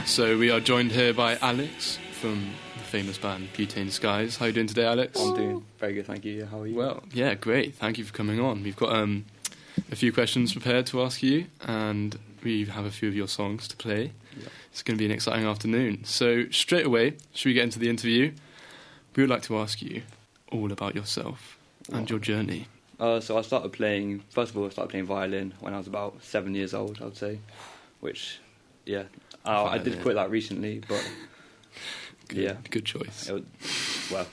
So we are joined here by Alex from the famous band Butane Skies. How are you doing today, Alex? I'm doing very good, thank you. How are you? Well, yeah, great. Thank you for coming on. We've got a few questions prepared to ask you, and we have a few of your songs to play. Yeah. It's going to be an exciting afternoon. So straight away, should we get into the interview? We would like to ask you all about yourself and your journey. So I started playing, first of all, I started playing violin when I was about 7 years old, I would say, which, yeah, I did quit that recently, but Good choice. Well,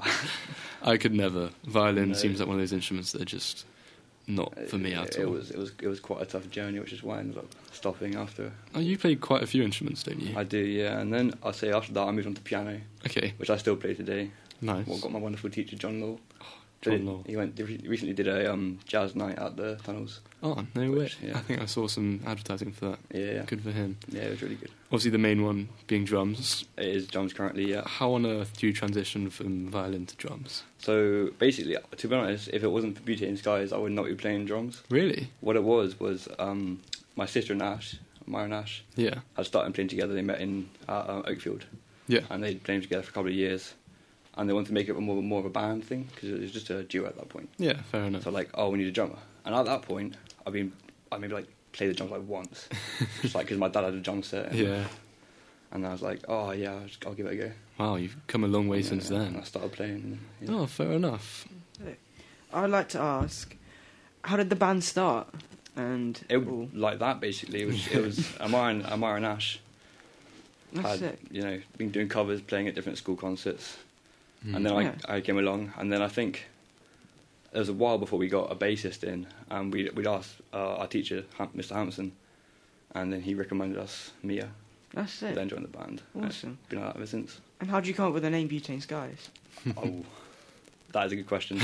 I could never. Violin seems like one of those instruments that are just not for me at all. It was quite a tough journey, which is why I ended up stopping after. Oh, you play quite a few instruments, don't you? I do, yeah, and then I'd say after that I moved on to piano, Okay, which I still play today. nice. Well, got my wonderful teacher, John Law. John Law. He recently did a jazz night at the Tunnels. Oh, no way. Yeah. I think I saw some advertising for that. Yeah. Good for him. Yeah, it was really good. Obviously the main one being drums. It is drums currently, yeah. How on earth do you transition from violin to drums? So basically, to be honest, if it wasn't for Butane Skies, I would not be playing drums. Really? What it was my sister and Ash, Myron Ash, Yeah. had started playing together. They met in Oakfield, Yeah. and they'd played together for a couple of years. And they wanted to make it more of a band thing because it was just a duo at that point. Yeah, fair enough. So like, oh, we need a drummer. And at that point, I maybe like played the drums like once, just like because my dad had a drum set. Yeah. And I was like, oh yeah, I'll give it a go. Wow, you've come a long way Yeah, since And I then. started playing. Yeah. Oh, fair enough. I'd like to ask, how did the band start? And Like that basically. It was Amar and Ash that's it. had been doing covers, playing at different school concerts. Mm. And then I came along, and then I think there was a while before we got a bassist in, and we'd asked our teacher, Mr. Hampson, and then he recommended us Mia. That's To it. then join the band. Awesome. It's been like that ever since. And how did you come up with the name Butane Skies? Oh, that is a good question.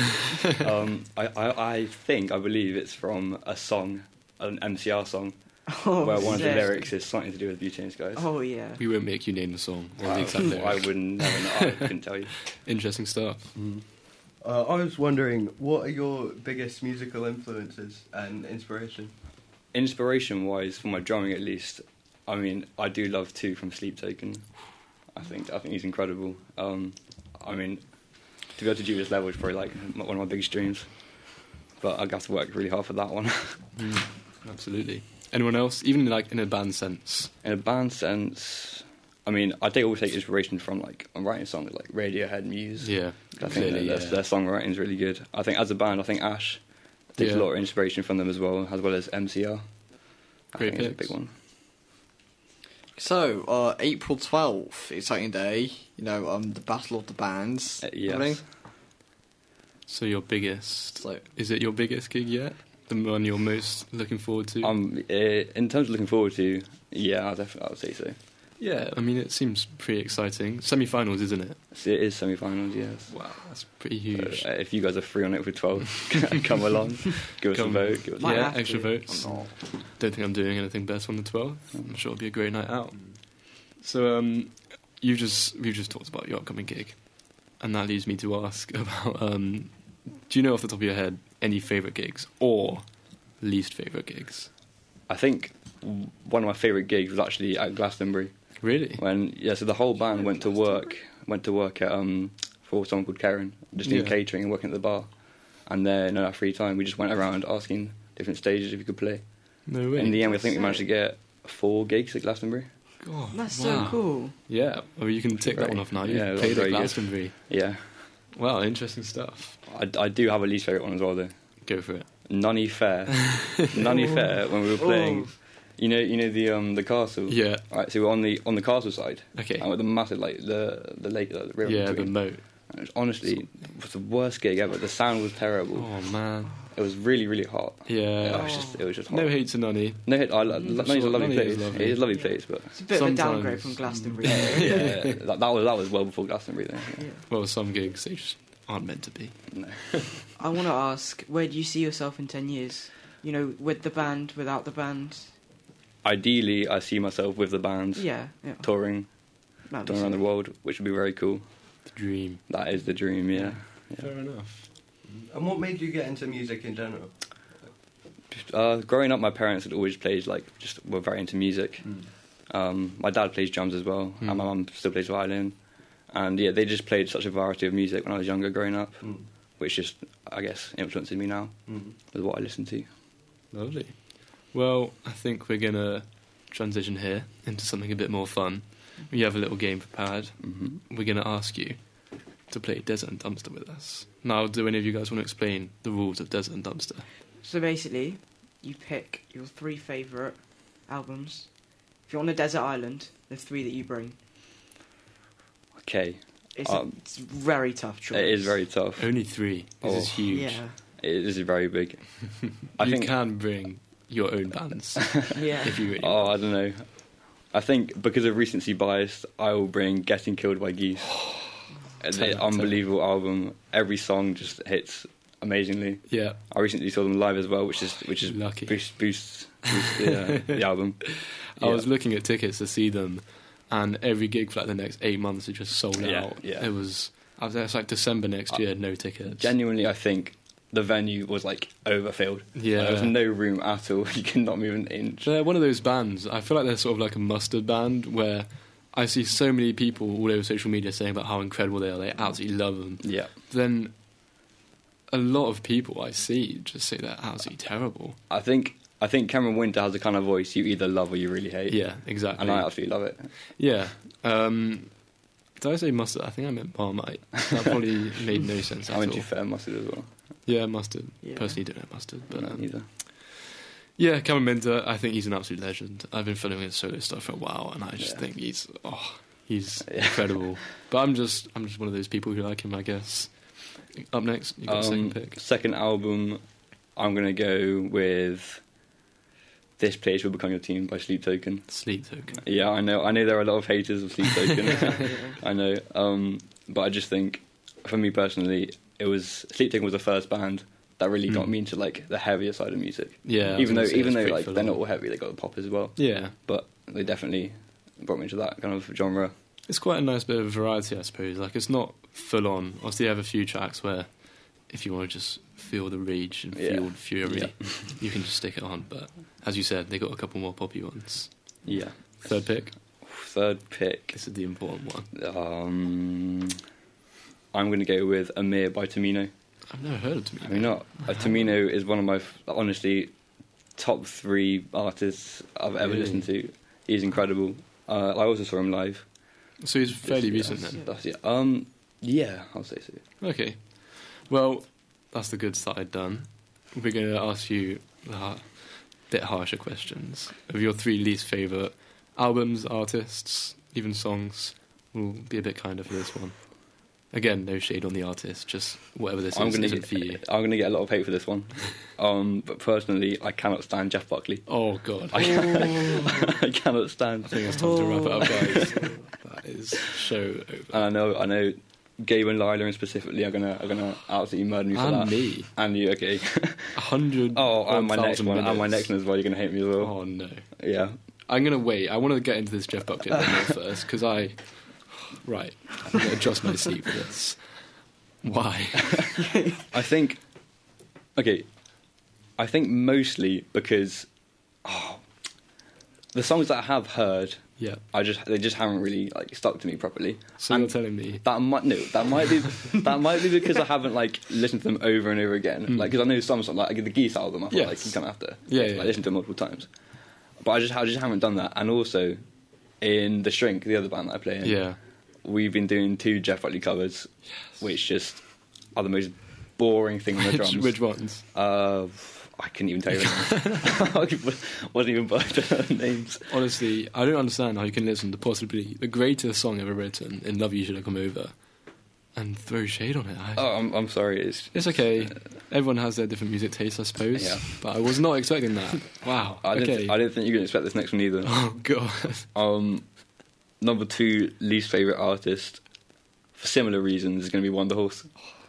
I believe it's from a song, an MCR song, Oh, where one of the sick. lyrics is something to do with Butane Skies. Oh yeah. We won't make you name the song or the exact lyric. I would never know. I couldn't tell you. Interesting stuff. I was wondering, what are your biggest musical influences and inspiration? Inspiration-wise, for my drumming at least, I mean, I do love Two from Sleep Token. I think he's incredible. I mean, to be able to do this level is probably like one of my biggest dreams. But I got to work really hard for that one. Absolutely. Anyone else? Even like in a band sense? In a band sense, I mean, I always take inspiration from like I'm writing songs like Radiohead, Muse. Yeah. I think Clearly, their songwriting is really good. I think as a band, I think Ash takes a lot of inspiration from them as well as MCR. I Great think it's a picks. big one. So, April 12th, exciting day, the Battle of the Bands. Yes. So, So your biggest... So- Is it your biggest gig yet? The one you're most looking forward to? In terms of looking forward to, yeah, I would say so. Yeah, I mean, it seems pretty exciting. Semi-finals, isn't it? So it is semi-finals, yes. Wow, that's pretty huge. So, if you guys are free on April 12th, come along, give us a vote. Give us Might Yeah, have extra to. votes. Don't think I'm doing anything better on the 12th. I'm sure it'll be a great night out. So, we've just talked about your upcoming gig, and that leads me to ask about, do you know off the top of your head any favourite gigs or least favourite gigs? I think one of my favourite gigs was actually at Glastonbury. Really? So the whole band went to work at for someone called Karen, just doing catering and working at the bar. And then in our free time, we just went around asking different stages if we could play. No way. In the end, I think we managed to get 4 gigs at Glastonbury. God, That's wow. so cool. Yeah, well, you can tick that Great. one off now. You Yeah, that played was at very good. Glastonbury. Yeah, Wow, interesting stuff. I do have a least favourite one as well though. Go for it. Nunny Fair. Nunny Fair when we were playing. You know the castle. Yeah. Right, so we're on the castle side. Okay. And with the massive the lake, the river. Yeah, the between. moat. And it was honestly was the worst gig ever. The sound was terrible. Oh man. It was really, really hot. Yeah. It was just hot. No hate to Nunny. No hate. Nunny's a lovely Nunny place. is lovely. It is a lovely place, but It's a bit of a Sometimes- downgrade from Glastonbury. yeah, that was well before Glastonbury. Then. Yeah. Well, some gigs they just aren't meant to be. No. I want to ask, where do you see yourself in 10 years? With the band, without the band? Ideally, I see myself with the band Yeah. touring That'd be around the sick. world, which would be very cool. The dream. That is the dream. Yeah. Fair enough. And what made you get into music in general? Growing up, my parents had always played were very into music, My dad plays drums as well, and my mum still plays violin. And yeah, they just played such a variety of music when I was younger growing up, which just, I guess, influences me now with what I listen to. Lovely. Well, I think we're going to transition here into something a bit more fun. We have a little game prepared. We're going to ask you to play Desert and Dumpster with us. Now, do any of you guys want to explain the rules of Desert and Dumpster? So basically, you pick your 3 favourite albums. If you're on a desert island, the 3 that you bring. Okay. It's a very tough choice. It is very tough. Only 3. This is huge. Yeah. This is very big. You can bring your own bands Yeah. if you really want. I don't know. I think because of recency bias, I will bring Getting Killed by Geese. The unbelievable album. Every song just hits amazingly. Yeah. I recently saw them live as well, which is Lucky. boosts the album. I was looking at tickets to see them, and every gig for like the next 8 months is just sold out. Yeah. I was there. It's like December next year, no tickets. Genuinely, I think the venue was like overfilled. Yeah. There was no room at all. You could not move an inch. They're one of those bands. I feel like they're sort of like a mustard band where I see so many people all over social media saying about how incredible they are. They absolutely love them. Yeah. Then a lot of people I see just say they're absolutely terrible. I think Cameron Winter has the kind of voice you either love or you really hate. Yeah, exactly. And I absolutely love it. Yeah. Did I say mustard? I think I meant Marmite. That probably made no sense at I all. went too fair mustard as well. Yeah, mustard. Yeah. Personally, don't know mustard, but No, neither. yeah, Cameron Minter. I think he's an absolute legend. I've been following his solo stuff for a while, and I just think he's incredible. But I'm just one of those people who like him, I guess. Up next, you got a second pick. Second album, I'm gonna go with This Place Will Become Your Team by Sleep Token. Sleep Token. Yeah, I know there are a lot of haters of Sleep Token. I know, but I just think, for me personally, Sleep Token was the first band that really got me into like the heavier side of music. Yeah, even though it's pretty like full they're on. not all heavy, they got the pop as well. Yeah, But they definitely brought me into that kind of genre. it's quite a nice bit of variety, I suppose. Like, it's not full on. Obviously, you have a few tracks where, if you want to just feel the rage and feel the fury, you can just stick it on. But as you said, they got a couple more poppy ones. Yeah. Third pick. Third pick. This is the important one. I'm going to go with Amir by Tamino. I've never heard of Tamino. I mean, not. Tamino is one of my, honestly, top 3 artists I've ever Really? listened to. He's incredible. I also saw him live. So he's fairly recent Yes, then. That's it. Yeah, I'll say so. Okay. Well, that's the good side done. We're going to ask you the bit harsher questions of your 3 least favourite albums, artists, even songs. We'll be a bit kinder for this one. Again, no shade on the artist, just whatever this isn't for you. I'm going to get a lot of hate for this one. But personally, I cannot stand Jeff Buckley. Oh, God. I cannot stand. I think it's time to wrap it up, guys. That is show over. And I know Gabe and Lila specifically are gonna absolutely murder me for that. And me. And you, okay. 100. Oh, and my next 1,000 one. minutes. And my next one as well, you're going to hate me as well. Oh, no. Yeah. I'm going to wait. I want to get into this Jeff Buckley a bit more first, because Right. I'm going to adjust my seat for this. Why? I think mostly because the songs that I have heard, Yeah. they just haven't really like stuck to me properly. So And you're telling me... that might be because I haven't like listened to them over and over again. Like, because I know some songs, like the Geese album, I thought like you kind of have to listen to it multiple times. But I just haven't done that. And also in The Shrink, the other band that I play in, Yeah. we've been doing 2 Jeff Buckley covers, which just are the most boring thing on the drums. Which ones? I couldn't even tell you. I wasn't even bothered names. Honestly, I don't understand how you can listen to possibly the greatest song ever written in Love You Should Have Come Over and throw shade on it. I'm sorry. It's okay. Everyone has their different music tastes, I suppose. Yeah. But I was not expecting that. Wow. I didn't think you were going to expect this next one either. Oh, God. Number 2 least favourite artist, for similar reasons, is going to be Wonder Horse.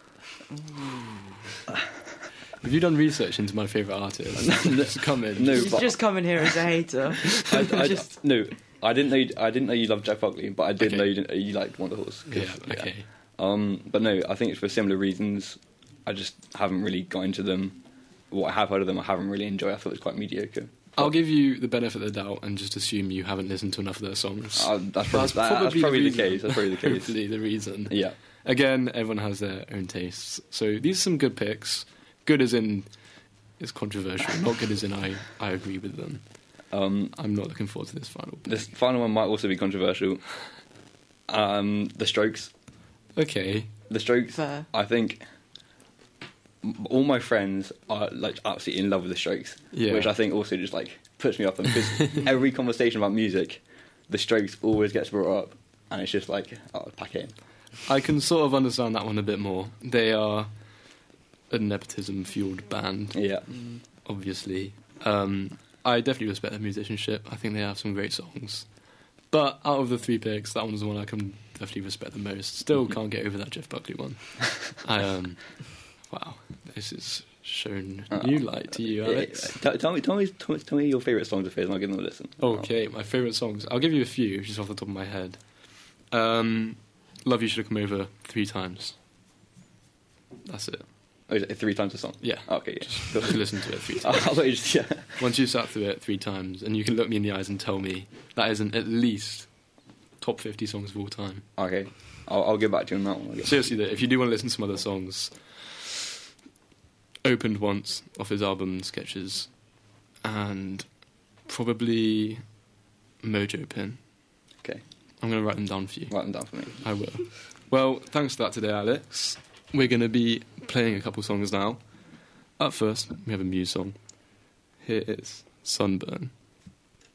Have you done research into my favourite artist? Just come in. No, He's but just coming here as a hater. I didn't know you loved Jeff Buckley, but I did Okay. know you liked Wonder Horse. Yeah, okay. But no, I think it's for similar reasons. I just haven't really got into them. What I have heard of them, I haven't really enjoyed. I thought it was quite mediocre. I'll give you the benefit of the doubt and just assume you haven't listened to enough of their songs. That's probably the case. That's probably the case. Hopefully the reason. Yeah. Again, everyone has their own tastes. So these are some good picks. Good as in it's controversial, not good as in I agree with them. I'm not looking forward to this final pick. This final one might also be controversial. The Strokes. Okay. The Strokes. Fair. I think all my friends are like absolutely in love with the Strokes, Yeah. which I think also just like puts me off them because every conversation about music, the Strokes always gets brought up, and it's just like, oh, pack it in. I can sort of understand that one a bit more. They are a nepotism-fueled band, Yeah. obviously. I definitely respect their musicianship. I think they have some great songs. But out of the 3 picks, that one's the one I can definitely respect the most. Still can't get over that Jeff Buckley one. Wow, this has shown new light to you, Alex. Tell me your favourite songs of his, and I'll give them a listen. Okay, my favourite songs. I'll give you a few, just off the top of my head. Love You Should Have Come Over 3 times. That's it. Oh, is it 3 times a song? Yeah. Okay, yeah. Just listen to it 3 times. I thought you just, yeah. Once you've sat through it 3 times, and you can look me in the eyes and tell me that isn't at least top 50 songs of all time. Okay, I'll get back to you on that one. I guess. Seriously, though, if you do want to listen to some other songs, Opened Once off his album Sketches, and probably Mojo Pin. Okay, I'm going to write them down for you. write them down for me. I will. Well, thanks for that today, Alex. We're going to be playing a couple songs now. Up first, we have a Muse song. Here is Sunburn.